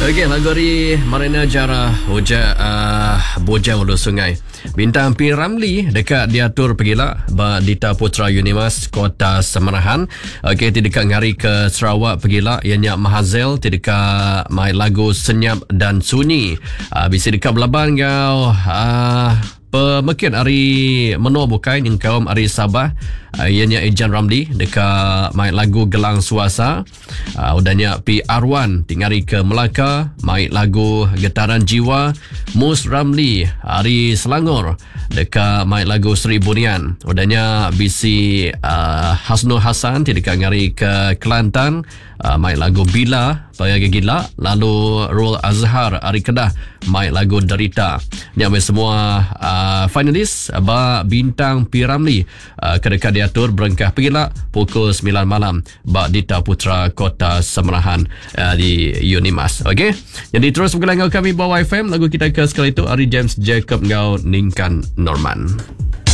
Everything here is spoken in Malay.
Okey, lagu dari Marina Jara Bojang Ulu Sungai. Bintang P. Ramli dekat diatur pergilah Dita Putra Unimas Kota Semerahan. Okey, ti dekat ngari ke Sarawak pergilah ianya Mahazel ti dekat mai lagu Senyap dan Sunyi. Bisa dekat Belaban kau Pemekit hari menua bukai yang kaum hari Sabah ianya Ejan Ramli dekat mai lagu Gelang Suasa. Udahnya P. Arwan tingari ke Melaka mai lagu Getaran Jiwa. Mus Ramli hari Selangor dekat mai lagu Seri Bunian. Udahnya BC Hasnul Hasan dekat ngari ke Kelantan mai lagu Bila Pagi Gila. Lalu Rul Azhar hari Kedah mai lagu Derita. Ni ambil semua finalis bintang P. Ramli ke dekat diatur berengkah pergilah pukul 9 malam Dita Putra Kota Semerahan di Unimas. Okey, jadi terus bergelang kami Bawa FM. Lagu kita ke sekali itu Ari James Jacob ngau Ningkan Norman.